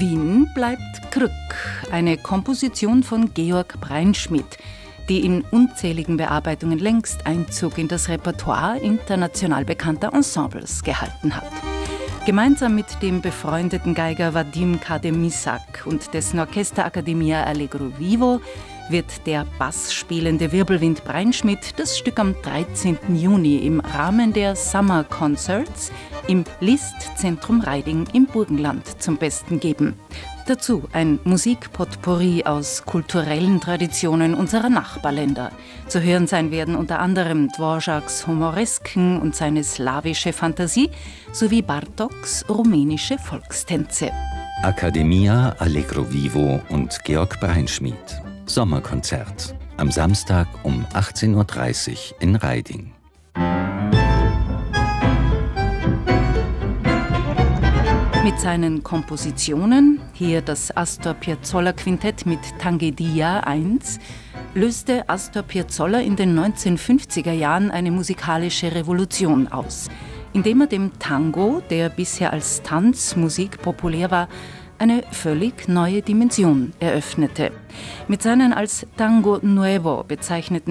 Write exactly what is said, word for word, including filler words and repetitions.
Wien bleibt Krück, eine Komposition von Georg Breinschmidt, die in unzähligen Bearbeitungen längst Einzug in das Repertoire international bekannter Ensembles gehalten hat. Gemeinsam mit dem befreundeten Geiger Vadim Kademisak und dessen Orchester Academia Allegro Vivo wird der bassspielende Wirbelwind Breinschmidt das Stück am dreizehnten Juni im Rahmen der Summer Concerts im Liszt-Zentrum Reiding im Burgenland zum Besten geben. Dazu ein Musikpotpourri aus kulturellen Traditionen unserer Nachbarländer. Zu hören sein werden unter anderem Dvořáks Humoresken und seine slawische Fantasie sowie Bartoks rumänische Volkstänze. Academia Allegro Vivo und Georg Breinschmidt. Sommerkonzert. Am Samstag um achtzehn Uhr dreißig in Reiding. Mit seinen Kompositionen, hier das Astor Piazzolla Quintett mit Tangedia eins, löste Astor Piazzolla in den neunzehnhundertfünfziger Jahren eine musikalische Revolution aus, indem er dem Tango, der bisher als Tanzmusik populär war, eine völlig neue Dimension eröffnete. Mit seinen als Tango Nuevo bezeichneten